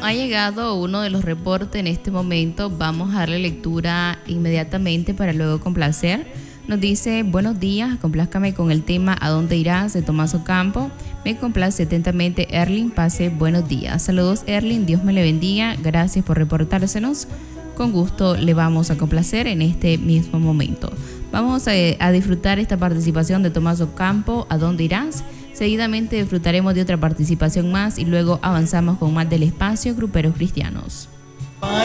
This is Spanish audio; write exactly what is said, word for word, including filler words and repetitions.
ha llegado uno de los reportes en este momento. Vamos a darle lectura inmediatamente para luego complacer. Nos dice: buenos días, complázcame con el tema ¿A dónde irás? De Tomás Ocampo. Me complace atentamente Erling, pase buenos días. Saludos Erling, Dios me le bendiga, gracias por reportársenos. Con gusto le vamos a complacer en este mismo momento. Vamos a, a disfrutar esta participación de Tomás Ocampo, ¿A dónde irás? Seguidamente disfrutaremos de otra participación más y luego avanzamos con más del espacio Gruperos Cristianos.